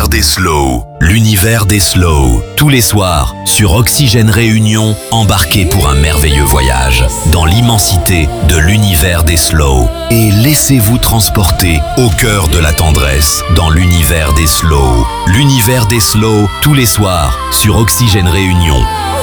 l'univers des slow. L'univers des slow. Tous les soirs, sur Oxygène Réunion, embarquez pour un merveilleux voyage dans l'immensité de l'univers des slow. Et laissez-vous transporter au cœur de la tendresse dans l'univers des slow. L'univers des slow, tous les soirs, sur Oxygène Réunion.